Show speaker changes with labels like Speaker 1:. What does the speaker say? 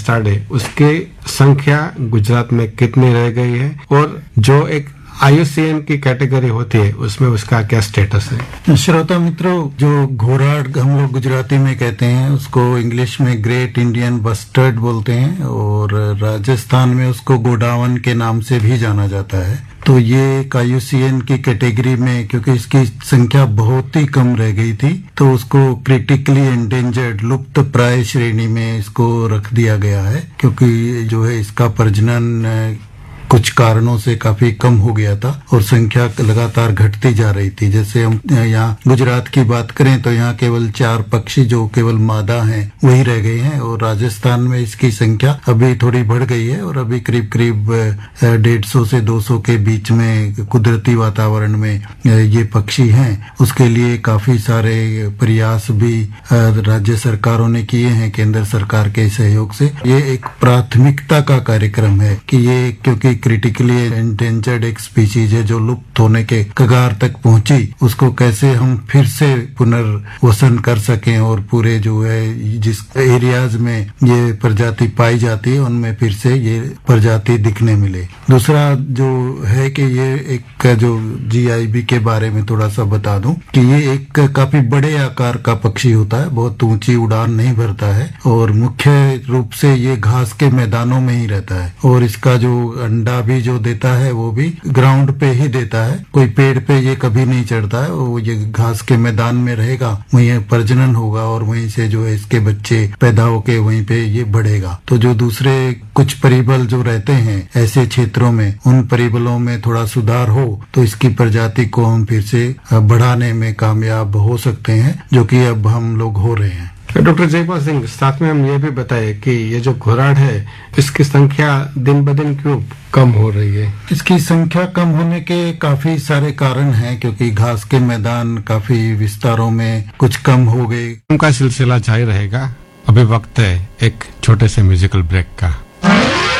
Speaker 1: Bustard है उसकी संख्या गुजरात में कितनी रह गई है, और जो एक IUCN की कैटेगरी होती है उसमें उसका क्या स्टेटस है?
Speaker 2: श्रोता मित्रों, जो घोराड हम लोग गुजराती में कहते हैं उसको इंग्लिश में ग्रेट इंडियन बस्टर्ड बोलते हैं, और राजस्थान में उसको गोडावन के नाम से भी जाना जाता है। तो ये एक IUCN की कैटेगरी में, क्योंकि इसकी संख्या बहुत ही कम रह गई थी, तो उसको क्रिटिकली एंडेंजर्ड लुप्त प्राय श्रेणी में इसको रख दिया गया है, क्योंकि जो है इसका प्रजनन कुछ कारणों से काफी कम हो गया था और संख्या लगातार घटती जा रही थी। जैसे हम यहाँ गुजरात की बात करें तो यहाँ केवल 4 पक्षी जो केवल मादा हैं वही रह गए हैं, और राजस्थान में इसकी संख्या अभी थोड़ी बढ़ गई है और अभी करीब करीब 150 से 200 के बीच में कुदरती वातावरण में ये पक्षी हैं। उसके लिए काफी सारे प्रयास भी राज्य सरकारों ने किए हैं केंद्र सरकार के सहयोग से। ये एक प्राथमिकता का कार्यक्रम है कि ये, क्योंकि क्रिटिकली एंडेंजर्ड एक स्पीशीज है जो लुप्त होने के कगार तक पहुंची, उसको कैसे हम फिर से पुनर्वसन कर सकें और पूरे जो है जिस एरियाज में ये प्रजाति पाई जाती है उनमें फिर से ये प्रजाति दिखने मिले। दूसरा जो है कि ये एक जो GIB के बारे में थोड़ा सा बता दूं कि ये एक काफी बड़े आकार का पक्षी होता है, बहुत ऊंची उड़ान नहीं भरता है और मुख्य रूप से ये घास के मैदानों में ही रहता है, और इसका जो अंडा भी जो देता है वो भी ग्राउंड पे ही देता है, कोई पेड़ पे ये कभी नहीं चढ़ता है। वो ये घास के मैदान में रहेगा, वहीं प्रजनन होगा और वहीं से जो है इसके बच्चे पैदा होके वहीं पे ये बढ़ेगा। तो जो दूसरे कुछ परिबल जो रहते हैं ऐसे क्षेत्रों में, उन परिबलों में थोड़ा सुधार हो तो इसकी प्रजाति को हम फिर से बढ़ाने में कामयाब हो सकते हैं, जो कि अब हम लोग हो रहे हैं।
Speaker 1: डॉक्टर जयपाल सिंह, साथ में हम ये भी बताएं कि ये जो घोराड है इसकी संख्या दिन ब दिन क्यों कम हो रही है?
Speaker 2: इसकी संख्या कम होने के काफी सारे कारण हैं, क्योंकि घास के मैदान काफी विस्तारों में कुछ कम हो गए।
Speaker 1: उनका सिलसिला जारी रहेगा। अभी वक्त है एक छोटे से म्यूजिकल ब्रेक का।